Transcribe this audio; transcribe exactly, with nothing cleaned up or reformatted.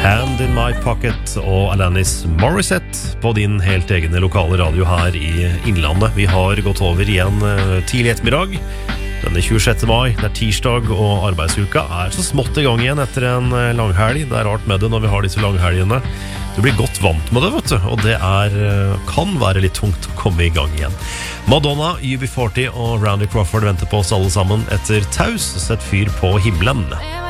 Hand in my pocket og Alanis Morissette på din helt egne lokale radio her i Innlandet. Vi har gått over igjen tidlig ettermiddag. Denne tjuesjette mai, det er tirsdag, og arbeidsuka er så smått i gang igjen etter en langhelg. Det er rart med det når vi har disse langhelgene. Du blir godt vant med det, vet du, og det er, kan være litt tungt å komme i gang igjen. Madonna, U B forty og Randy Crawford venter på oss alle sammen etter Taus, sett fyr på himmelen.